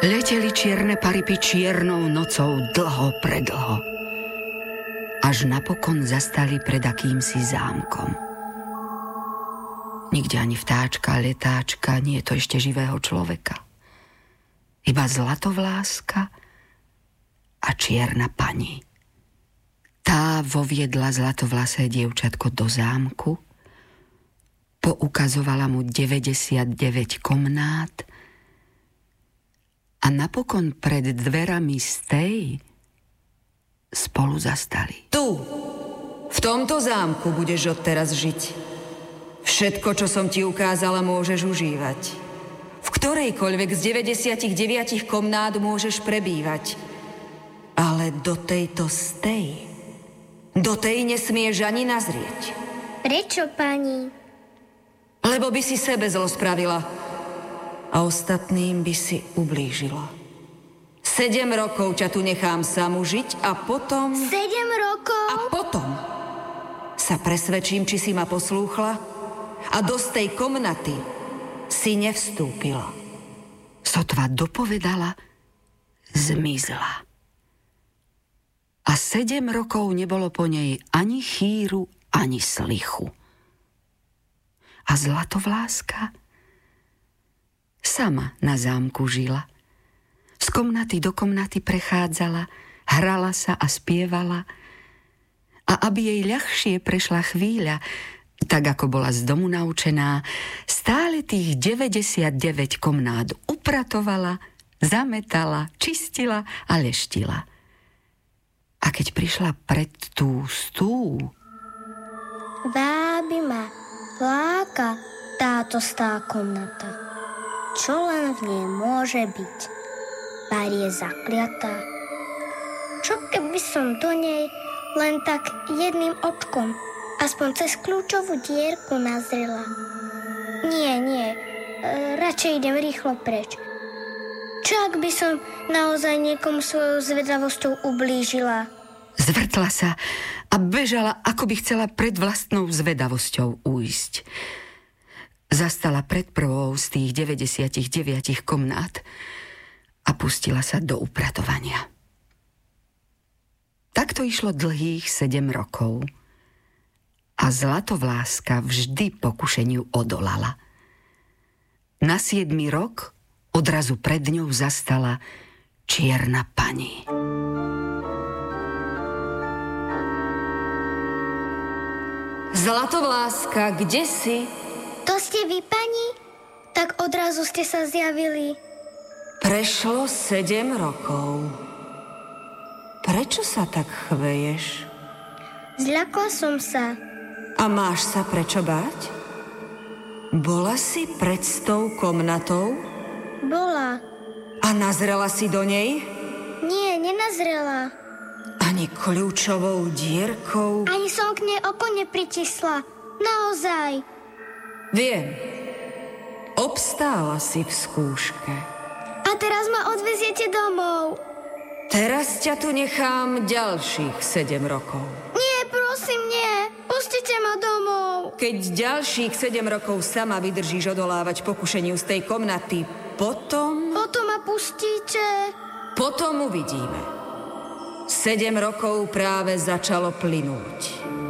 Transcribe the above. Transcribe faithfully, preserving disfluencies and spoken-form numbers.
Leteli čierne paripy čiernou nocou dlho predlho. Až napokon zastali pred akýmsi zámkom. Nikde ani vtáčka, letáčka, nie je to ešte živého človeka. Iba zlatovláska a čierna pani. Tá voviedla zlatovlasé dievčatko do zámku, poukazovala mu deväťdesiatdeväť komnát a napokon pred dverami z tej spolu zastali. Tu, v tomto zámku budeš odteraz žiť. Všetko, čo som ti ukázala, môžeš užívať. V ktorejkoľvek z deväťdesiatdeväť komnát môžeš prebývať. Ale do tejto stej, do tej nesmieš ani nazrieť. Prečo, pani? Lebo by si sebe zlo spravila a ostatným by si ublížila. Sedem rokov ťa tu nechám samu žiť a potom... Sedem rokov? A potom sa presvedčím, či si ma poslúchla a do tej komnaty si nevstúpila. Sotva dopovedala, zmizla. A sedem rokov nebolo po nej ani chýru, ani slichu. A zlatovláska sama na zámku žila. Z komnaty do komnaty prechádzala, hrala sa a spievala. A aby jej ľahšie prešla chvíľa, tak ako bola z domu naučená, stále tých deväťdesiatdeväť komnát upratovala, zametala, čistila a leštila. A keď prišla pred tú stú... Vábi ma, láka táto stá komnata. Čo len v nej môže byť? Pár je zakliatá. Čo keby som do nej len tak jedným očkom, aspoň cez kľúčovú dierku nazrela? Nie, nie, e, radšej idem rýchlo preč. Čo ak by som naozaj niekomu svojou zvedavosťou ublížila? Zvrtla sa a bežala, ako by chcela pred vlastnou zvedavosťou ujsť. Zastala pred prvou z tých deväťdesiatdeväť komnát a pustila sa do upratovania. Takto išlo dlhých sedem rokov a zlatovláska vždy pokušeniu odolala. Na siedmy rok odrazu pred ňou zastala čierna pani. Zlatovláska, kde si? To ste vy, pani? Tak odrazu ste sa zjavili. Prešlo sedem rokov. Prečo sa tak chveješ? Zľakla som sa. A máš sa prečo báť? Bola si pred s tou komnatou? Bola. A nazrela si do nej? Nie, nenazrela. Ani kľúčovou dierkou? Ani som k nej oko nepritisla. Naozaj. Viem. Obstála si v skúške. A teraz ma odveziete domov. Teraz ťa tu nechám ďalších sedem rokov. Nie, prosím, nie. Pustite ma domov. Keď ďalších sedem rokov sama vydržíš odolávať pokušeniu z tej komnaty, potom... Potom ma pustíte. Potom uvidíme. Sedem rokov práve začalo plynúť.